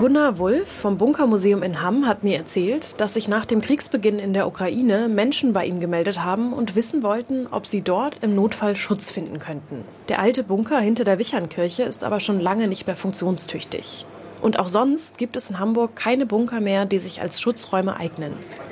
Gunnar Wulff vom Bunkermuseum in Hamm hat mir erzählt, dass sich nach dem Kriegsbeginn in der Ukraine Menschen bei ihm gemeldet haben und wissen wollten, ob sie dort im Notfall Schutz finden könnten. Der alte Bunker hinter der Wichernkirche ist aber schon lange nicht mehr funktionstüchtig. Und auch sonst gibt es in Hamburg keine Bunker mehr, die sich als Schutzräume eignen.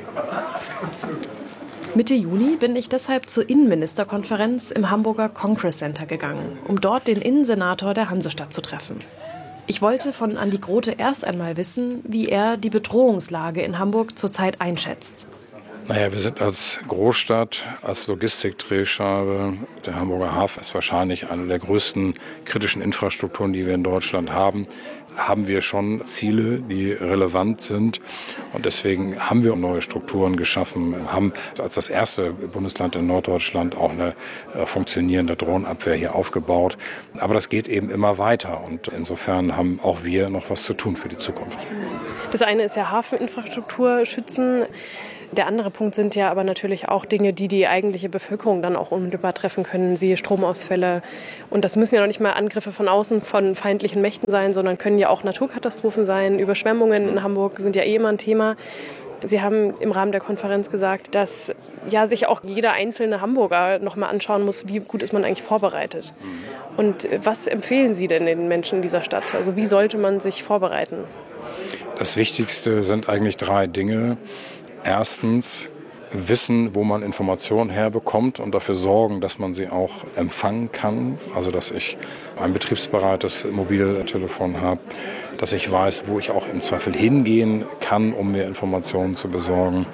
Mitte Juni bin ich deshalb zur Innenministerkonferenz im Hamburger Congress Center gegangen, um dort den Innensenator der Hansestadt zu treffen. Ich wollte von Andi Grote erst einmal wissen, wie er die Bedrohungslage in Hamburg zurzeit einschätzt. Wir sind als Großstadt, als Logistikdrehscheibe, der Hamburger Hafen ist wahrscheinlich eine der größten kritischen Infrastrukturen, die wir in Deutschland haben. Haben wir schon Ziele, die relevant sind. Und deswegen haben wir neue Strukturen geschaffen, haben als das erste Bundesland in Norddeutschland auch eine funktionierende Drohnenabwehr hier aufgebaut. Aber das geht eben immer weiter. Und insofern haben auch wir noch was zu tun für die Zukunft. Das eine ist ja Hafeninfrastruktur schützen. Der andere Punkt sind ja aber natürlich auch Dinge, die die eigentliche Bevölkerung dann auch unmittelbar treffen können, siehe Stromausfälle. Und das müssen ja noch nicht mal Angriffe von außen von feindlichen Mächten sein, sondern können ja auch Naturkatastrophen sein. Überschwemmungen in Hamburg sind ja immer ein Thema. Sie haben im Rahmen der Konferenz gesagt, dass ja sich auch jeder einzelne Hamburger noch mal anschauen muss, wie gut ist man eigentlich vorbereitet. Und was empfehlen Sie denn den Menschen in dieser Stadt? Also wie sollte man sich vorbereiten? Das Wichtigste sind eigentlich 3 Dinge. Erstens wissen, wo man Informationen herbekommt und dafür sorgen, dass man sie auch empfangen kann. Also dass ich ein betriebsbereites Mobiltelefon habe, dass ich weiß, wo ich auch im Zweifel hingehen kann, um mir Informationen zu besorgen.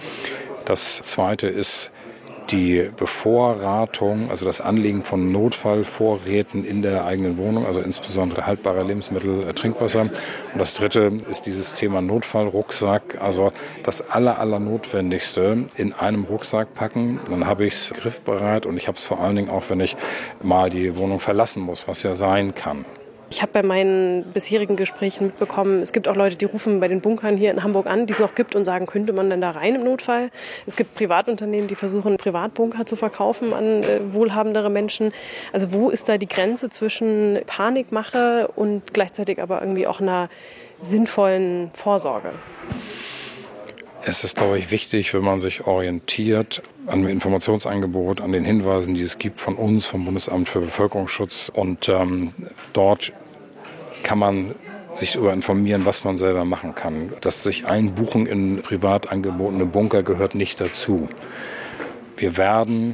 Das Zweite ist die Bevorratung, also das Anlegen von Notfallvorräten in der eigenen Wohnung, also insbesondere haltbare Lebensmittel, Trinkwasser. Und das Dritte ist dieses Thema Notfallrucksack, also das Allernotwendigste in einem Rucksack packen. Dann habe ich es griffbereit und ich habe es vor allen Dingen auch, wenn ich mal die Wohnung verlassen muss, was ja sein kann. Ich habe bei meinen bisherigen Gesprächen mitbekommen, es gibt auch Leute, die rufen bei den Bunkern hier in Hamburg an, die es noch gibt und sagen, könnte man denn da rein im Notfall? Es gibt Privatunternehmen, die versuchen, Privatbunker zu verkaufen an wohlhabendere Menschen. Also wo ist da die Grenze zwischen Panikmache und gleichzeitig aber irgendwie auch einer sinnvollen Vorsorge? Es ist, glaube ich, wichtig, wenn man sich orientiert an dem Informationsangebot, an den Hinweisen, die es gibt von uns, vom Bundesamt für Bevölkerungsschutz. Und dort kann man sich darüber informieren, was man selber machen kann. Das sich einbuchen in privat angebotene Bunker gehört nicht dazu. Wir werden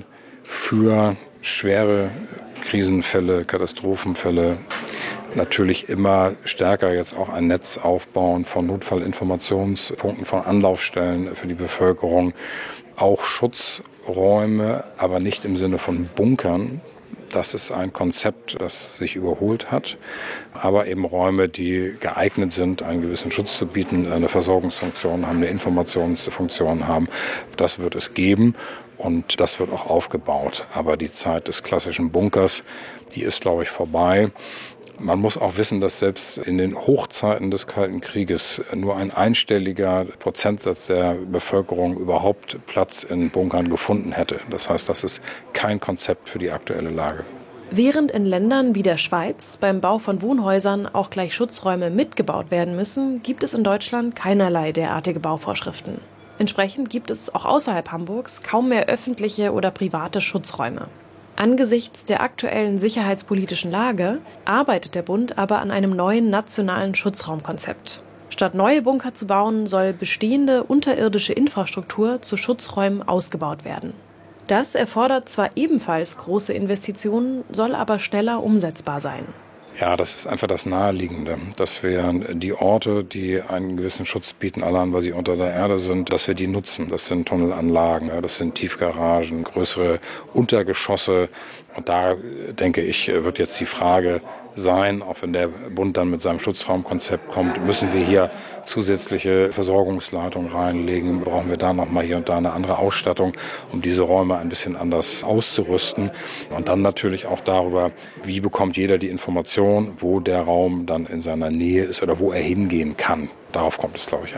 für schwere Krisenfälle, Katastrophenfälle natürlich immer stärker jetzt auch ein Netz aufbauen von Notfallinformationspunkten, von Anlaufstellen für die Bevölkerung. Auch Schutzräume, aber nicht im Sinne von Bunkern. Das ist ein Konzept, das sich überholt hat. Aber eben Räume, die geeignet sind, einen gewissen Schutz zu bieten, eine Versorgungsfunktion haben, eine Informationsfunktion haben. Das wird es geben und das wird auch aufgebaut. Aber die Zeit des klassischen Bunkers, die ist, glaube ich, vorbei. Man muss auch wissen, dass selbst in den Hochzeiten des Kalten Krieges nur ein einstelliger Prozentsatz der Bevölkerung überhaupt Platz in Bunkern gefunden hätte. Das heißt, das ist kein Konzept für die aktuelle Lage. Während in Ländern wie der Schweiz beim Bau von Wohnhäusern auch gleich Schutzräume mitgebaut werden müssen, gibt es in Deutschland keinerlei derartige Bauvorschriften. Entsprechend gibt es auch außerhalb Hamburgs kaum mehr öffentliche oder private Schutzräume. Angesichts der aktuellen sicherheitspolitischen Lage arbeitet der Bund aber an einem neuen nationalen Schutzraumkonzept. Statt neue Bunker zu bauen, soll bestehende unterirdische Infrastruktur zu Schutzräumen ausgebaut werden. Das erfordert zwar ebenfalls große Investitionen, soll aber schneller umsetzbar sein. Ja, das ist einfach das Naheliegende, dass wir die Orte, die einen gewissen Schutz bieten, allein weil sie unter der Erde sind, dass wir die nutzen. Das sind Tunnelanlagen, das sind Tiefgaragen, größere Untergeschosse. Und da, denke ich, wird jetzt die Frage sein, auch wenn der Bund dann mit seinem Schutzraumkonzept kommt, müssen wir hier zusätzliche Versorgungsleitungen reinlegen, brauchen wir da nochmal hier und da eine andere Ausstattung, um diese Räume ein bisschen anders auszurüsten. Und dann natürlich auch darüber, wie bekommt jeder die Information, wo der Raum dann in seiner Nähe ist oder wo er hingehen kann. Darauf kommt es, glaube ich, an.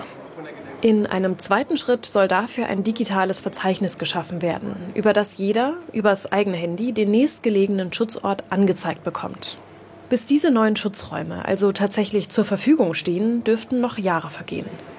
In einem zweiten Schritt soll dafür ein digitales Verzeichnis geschaffen werden, über das jeder übers eigene Handy den nächstgelegenen Schutzort angezeigt bekommt. Bis diese neuen Schutzräume also tatsächlich zur Verfügung stehen, dürften noch Jahre vergehen.